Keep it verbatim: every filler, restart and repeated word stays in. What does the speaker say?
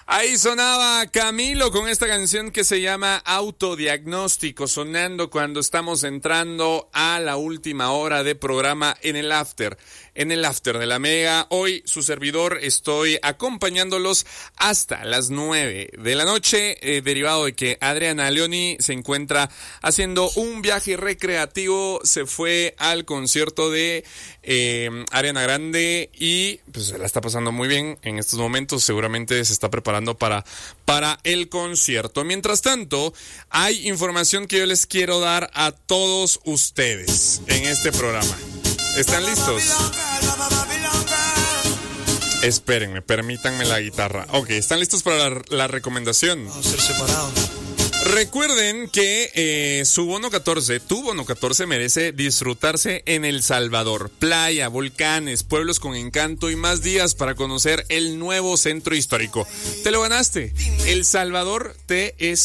Ahí sonaba Camilo con esta canción que se llama Autodiagnóstico, sonando cuando estamos entrando a la última hora de programa en el After. En el After de la Mega, hoy su servidor estoy acompañándolos hasta las nueve de la noche, eh, derivado de que Adriana Leoni se encuentra haciendo un viaje recreativo, se fue al concierto de eh, Ariana Grande y pues se la está pasando muy bien en estos momentos, seguramente se está preparando para, para el concierto. Mientras tanto, hay información que yo les quiero dar a todos ustedes en este programa. ¿Están listos? Espérenme, permítanme la guitarra. Ok, ¿están listos para la, la recomendación? Vamos a ser separados. Recuerden que eh, su bono catorce, tu bono catorce merece disfrutarse en El Salvador. Playa, volcanes, pueblos con encanto y más días para conocer el nuevo centro histórico. ¿Te lo ganaste? El Salvador te es